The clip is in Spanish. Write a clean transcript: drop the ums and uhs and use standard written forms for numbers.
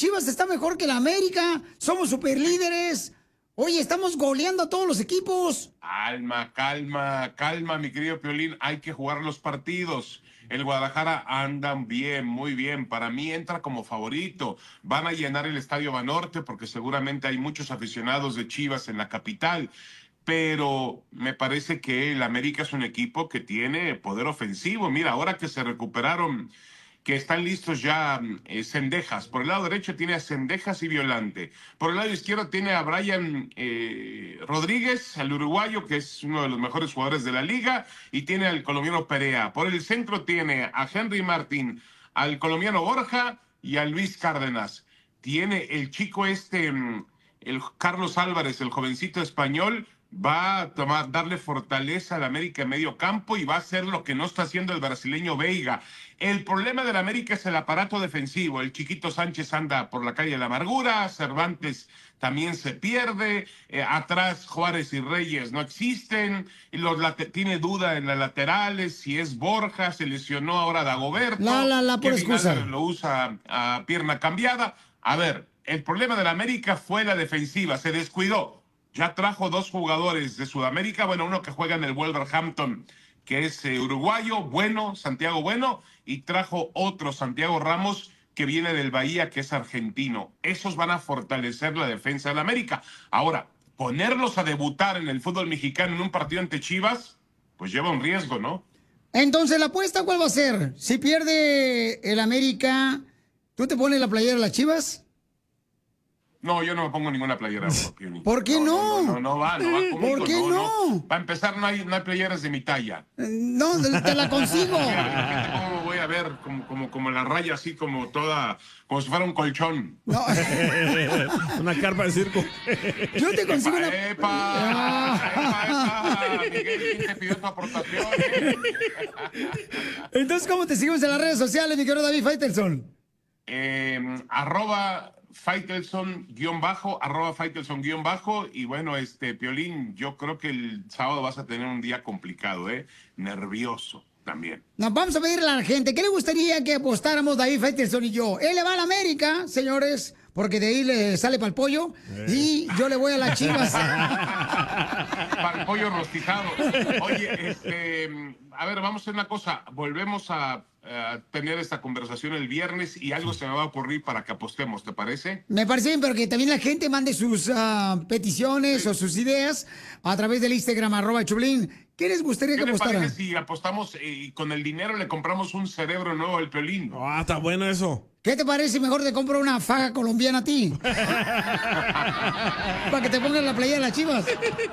Chivas está mejor que la América. Somos superlíderes. Oye, estamos goleando a todos los equipos. Calma, mi querido Piolín. Hay que jugar los partidos. El Guadalajara andan bien, muy bien. Para mí entra como favorito. Van a llenar el Estadio Banorte porque seguramente hay muchos aficionados de Chivas en la capital. Pero me parece que el América es un equipo que tiene poder ofensivo. Mira, ahora que se recuperaron, que están listos ya Cendejas. Por el lado derecho tiene a Cendejas y Violante. Por el lado izquierdo tiene a Brian Rodríguez, el uruguayo, que es uno de los mejores jugadores de la liga, y tiene al colombiano Perea. Por el centro tiene a Henry Martín, al colombiano Borja y a Luis Cárdenas. Tiene el chico el Carlos Álvarez, el jovencito español, va a darle fortaleza al América en medio campo y va a hacer lo que no está haciendo el brasileño Veiga. El problema del América es el aparato defensivo. El chiquito Sánchez anda por la calle de la amargura, Cervantes también se pierde, atrás Juárez y Reyes no existen, tiene duda en las laterales, si es Borja, se lesionó ahora Dagoberto, por excusa. Lo usa a pierna cambiada. A ver, el problema del América fue la defensiva, se descuidó. Ya trajo 2 jugadores de Sudamérica, bueno, uno que juega en el Wolverhampton, que es uruguayo, bueno, Santiago Bueno, y trajo otro, Santiago Ramos, que viene del Bahía, que es argentino. Esos van a fortalecer la defensa del América. Ahora, ponerlos a debutar en el fútbol mexicano en un partido ante Chivas, pues lleva un riesgo, ¿no? Entonces, ¿la apuesta cuál va a ser? Si pierde el América, ¿tú te pones la playera de las Chivas? No, yo no me pongo ninguna playera. ¿Por qué no? No va conmigo. ¿Por qué no? Para empezar, no hay playeras de mi talla. No, te la consigo. ¿Cómo voy a ver? Como la raya así, como si fuera un colchón. No. Una carpa de circo. Yo te consigo una... Miguel, ¿quién te pidió tu aportación? Entonces, ¿cómo te seguimos en las redes sociales, mi querido David Faitelson? @Faitelson_, y bueno, Piolín, yo creo que el sábado vas a tener un día complicado, nervioso también. Nos vamos a pedirle a la gente, ¿qué le gustaría que apostáramos David Faitelson y yo? Él le va a la América, señores, porque de ahí le sale para el pollo, y yo le voy a las Chivas. Para el pollo rostizado. Oye, a ver, vamos a hacer una cosa, volvemos a tener esta conversación el viernes y algo se me va a ocurrir para que apostemos, ¿te parece? Me parece bien, pero que también la gente mande sus peticiones o sus ideas a través del Instagram @Choplin. ¿Qué les gustaría que apostara? ¿Qué te parece si apostamos y con el dinero le compramos un cerebro nuevo al Piolín? Está bueno eso. ¿Qué te parece si mejor te compro una faja colombiana a ti? Para que te pongas la playera de las Chivas.